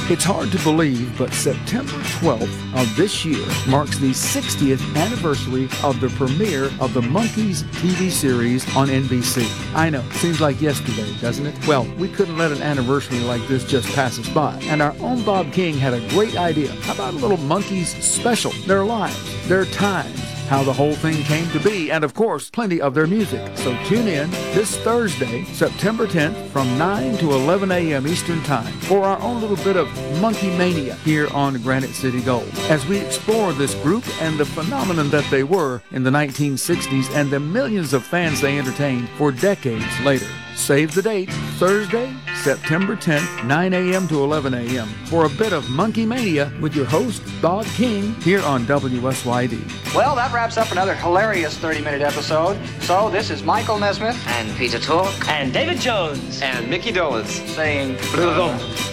It's hard to believe, but September 12th of this year marks the 60th anniversary of the premiere of the Monkees TV series on NBC. I know, seems like yesterday, doesn't it? Well, we couldn't let an anniversary like this just pass us by, and our own Bob King had a great idea. How about a little Monkees special? Their lives, their times, how the whole thing came to be, and of course, plenty of their music. So tune in this Thursday, September 10th, from 9 to 11 a.m. Eastern Time for our own little bit of Monkey Mania here on Granite City Gold, as we explore this group and the phenomenon that they were in the 1960s and the millions of fans they entertained for decades later. Save the date, Thursday, September 10th, 9 a.m. to 11 a.m. for a bit of Monkey Mania with your host, Bob King, here on WSYD. Well, that wraps up another hilarious 30-minute episode. So this is Michael Nesmith and Peter Tork and David Jones and Mickey Dolenz saying...